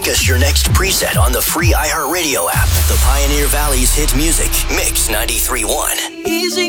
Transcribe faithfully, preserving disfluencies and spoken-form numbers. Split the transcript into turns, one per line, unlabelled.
Make us your next preset on the free iHeartRadio app. The Pioneer Valley's hit music, Mix ninety-three point one. Easy.